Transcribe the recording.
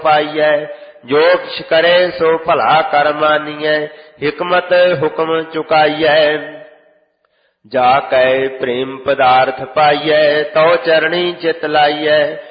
ਪਾਈਐ। ਜੋ ਕਿਛ ਕਰੇ ਸੋ ਭਲਾ ਕਰ ਮਾਨੀਐ। ਹਿਕਮਤ ਹੁਕਮ ਚੁਕਾਈਐ। ਜਾ ਕੈ ਪ੍ਰੇਮ ਪਦਾਰਥ ਪਾਈਐ। ਤਉ ਚਰਣੀ ਚਿਤ ਲਾਈਐ।